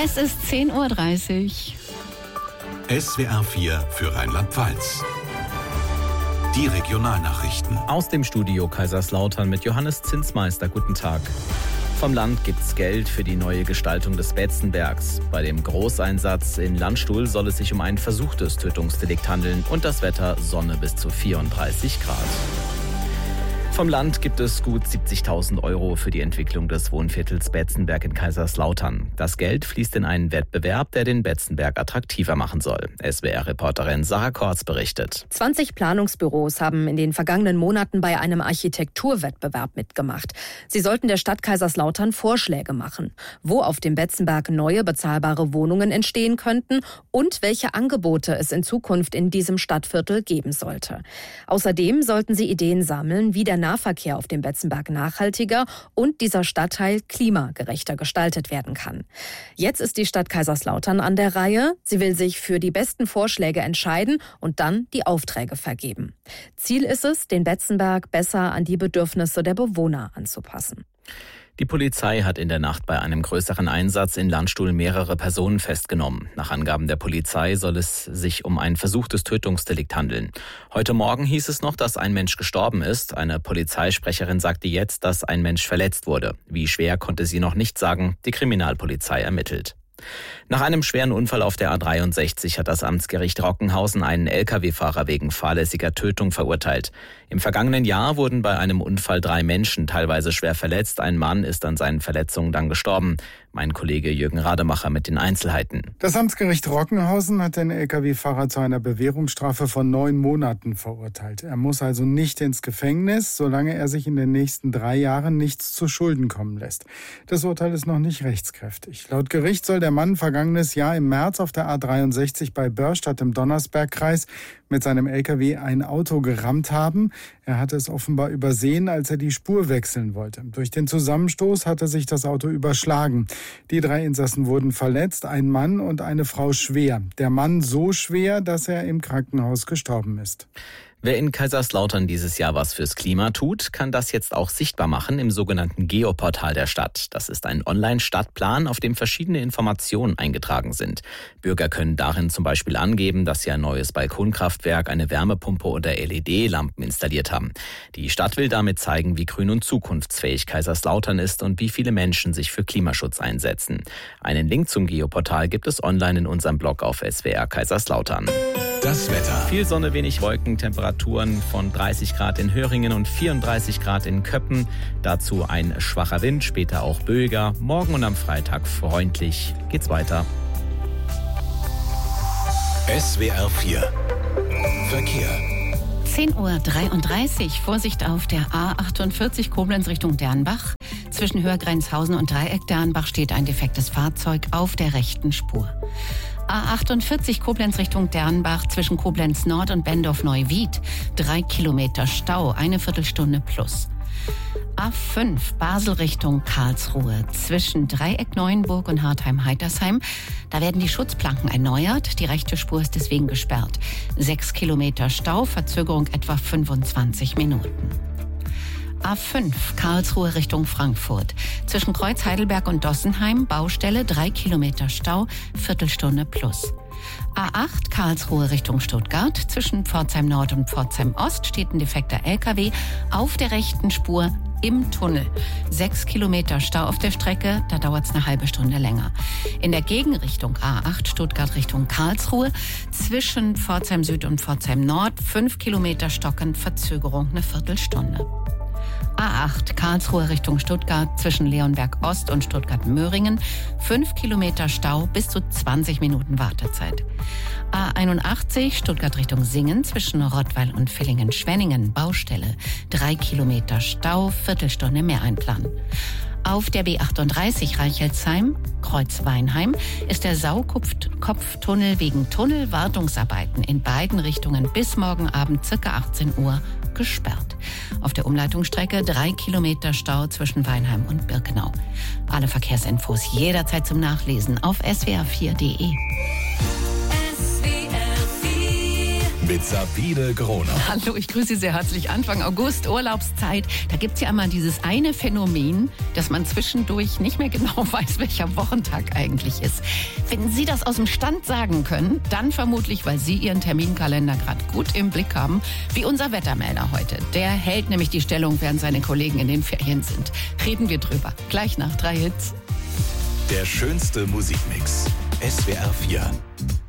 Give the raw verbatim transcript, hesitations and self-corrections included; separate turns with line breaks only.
Es ist zehn Uhr dreißig.
S W R vier für Rheinland-Pfalz. Die Regionalnachrichten.
Aus dem Studio Kaiserslautern mit Johannes Zinsmeister. Guten Tag. Vom Land gibt's Geld für die neue Gestaltung des Betzenbergs. Bei dem Großeinsatz in Landstuhl soll es sich um ein versuchtes Tötungsdelikt handeln und das Wetter Sonne bis zu vierunddreißig Grad. Vom Land gibt es gut siebzigtausend Euro für die Entwicklung des Wohnviertels Betzenberg in Kaiserslautern. Das Geld fließt in einen Wettbewerb, der den Betzenberg attraktiver machen soll. S W R-Reporterin Sarah Kortz berichtet.
zwanzig Planungsbüros haben in den vergangenen Monaten bei einem Architekturwettbewerb mitgemacht. Sie sollten der Stadt Kaiserslautern Vorschläge machen, wo auf dem Betzenberg neue bezahlbare Wohnungen entstehen könnten und welche Angebote es in Zukunft in diesem Stadtviertel geben sollte. Außerdem sollten sie Ideen sammeln, wie der Nahverkehr auf dem Betzenberg nachhaltiger und dieser Stadtteil klimagerechter gestaltet werden kann. Jetzt ist die Stadt Kaiserslautern an der Reihe. Sie will sich für die besten Vorschläge entscheiden und dann die Aufträge vergeben. Ziel ist es, den Betzenberg besser an die Bedürfnisse der Bewohner anzupassen.
Die Polizei hat in der Nacht bei einem größeren Einsatz in Landstuhl mehrere Personen festgenommen. Nach Angaben der Polizei soll es sich um ein versuchtes Tötungsdelikt handeln. Heute Morgen hieß es noch, dass ein Mensch gestorben ist. Eine Polizeisprecherin sagte jetzt, dass ein Mensch verletzt wurde. Wie schwer, konnte sie noch nicht sagen. Die Kriminalpolizei ermittelt. Nach einem schweren Unfall auf der A dreiundsechzig hat das Amtsgericht Rockenhausen einen L K W-Fahrer wegen fahrlässiger Tötung verurteilt. Im vergangenen Jahr wurden bei einem Unfall drei Menschen teilweise schwer verletzt. Ein Mann ist an seinen Verletzungen dann gestorben. Mein Kollege Jürgen Rademacher mit den Einzelheiten.
Das Amtsgericht Rockenhausen hat den L K W-Fahrer zu einer Bewährungsstrafe von neun Monaten verurteilt. Er muss also nicht ins Gefängnis, solange er sich in den nächsten drei Jahren nichts zu Schulden kommen lässt. Das Urteil ist noch nicht rechtskräftig. Laut Gericht soll der Mann vergangenes Jahr im März auf der A dreiundsechzig bei Börstadt im Donnersbergkreis mit seinem L K W ein Auto gerammt haben. Er hatte es offenbar übersehen, als er die Spur wechseln wollte. Durch den Zusammenstoß hatte sich das Auto überschlagen. Die drei Insassen wurden verletzt, ein Mann und eine Frau schwer. Der Mann so schwer, dass er im Krankenhaus gestorben ist.
Wer in Kaiserslautern dieses Jahr was fürs Klima tut, kann das jetzt auch sichtbar machen im sogenannten Geoportal der Stadt. Das ist ein Online-Stadtplan, auf dem verschiedene Informationen eingetragen sind. Bürger können darin zum Beispiel angeben, dass sie ein neues Balkonkraftwerk, eine Wärmepumpe oder L E D-Lampen installiert haben. Die Stadt will damit zeigen, wie grün und zukunftsfähig Kaiserslautern ist und wie viele Menschen sich für Klimaschutz einsetzen. Einen Link zum Geoportal gibt es online in unserem Blog auf S W R Kaiserslautern.
Das Wetter.
Viel Sonne, wenig Wolken, Temperaturen von dreißig Grad in Höringen und vierunddreißig Grad in Köppen. Dazu ein schwacher Wind, später auch böiger. Morgen und am Freitag freundlich. Geht's weiter.
S W R vier. Verkehr.
zehn Uhr dreiunddreißig. Vorsicht auf der A achtundvierzig Koblenz Richtung Dernbach. Zwischen Hörgrenzhausen und Dreieck Dernbach steht ein defektes Fahrzeug auf der rechten Spur. A achtundvierzig Koblenz Richtung Dernbach zwischen Koblenz Nord und Bendorf-Neuwied. Drei Kilometer Stau, eine Viertelstunde plus. A fünf Basel Richtung Karlsruhe zwischen Dreieck Neuenburg und Hartheim-Heitersheim. Da werden die Schutzplanken erneuert. Die rechte Spur ist deswegen gesperrt. Sechs Kilometer Stau, Verzögerung etwa fünfundzwanzig Minuten. A fünf Karlsruhe Richtung Frankfurt. Zwischen Kreuz Heidelberg und Dossenheim Baustelle, drei Kilometer Stau, Viertelstunde plus. A acht Karlsruhe Richtung Stuttgart. Zwischen Pforzheim Nord und Pforzheim Ost steht ein defekter L K W auf der rechten Spur im Tunnel. Sechs Kilometer Stau auf der Strecke, da dauert es eine halbe Stunde länger. In der Gegenrichtung A acht Stuttgart Richtung Karlsruhe. Zwischen Pforzheim Süd und Pforzheim Nord fünf Kilometer stockend, Verzögerung eine Viertelstunde. A acht Karlsruhe Richtung Stuttgart zwischen Leonberg Ost und Stuttgart-Möhringen. fünf Kilometer Stau, bis zu zwanzig Minuten Wartezeit. A einundachtzig Stuttgart Richtung Singen zwischen Rottweil und Villingen-Schwenningen. Baustelle. drei Kilometer Stau, Viertelstunde mehr einplanen. Auf der B achtunddreißig Reichelsheim, Kreuz Weinheim, ist der Saukopftunnel wegen Tunnelwartungsarbeiten in beiden Richtungen bis morgen Abend ca. achtzehn Uhr gesperrt. Auf der Umleitungsstrecke drei Kilometer Stau zwischen Weinheim und Birkenau. Alle Verkehrsinfos jederzeit zum Nachlesen auf s w r vier punkt d e.
mit Sabine Groner.
Hallo, ich grüße Sie sehr herzlich. Anfang August, Urlaubszeit. Da gibt es ja immer dieses eine Phänomen, dass man zwischendurch nicht mehr genau weiß, welcher Wochentag eigentlich ist. Wenn Sie das aus dem Stand sagen können, dann vermutlich, weil Sie Ihren Terminkalender gerade gut im Blick haben, wie unser Wettermelder heute. Der hält nämlich die Stellung, während seine Kollegen in den Ferien sind. Reden wir drüber. Gleich nach drei Hits.
Der schönste Musikmix. S W R vier.